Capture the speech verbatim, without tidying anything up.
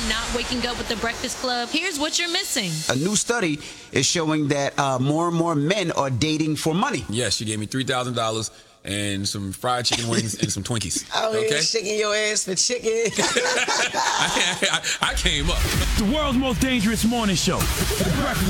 not waking up with the Breakfast Club, here's what you're missing. A new study is showing that uh, more and more men are dating for money. Yes, she gave me three thousand dollars and some fried chicken wings and some Twinkies. Out here Okay? shaking your ass for chicken. I, I, I came up. The world's most dangerous morning show. The Breakfast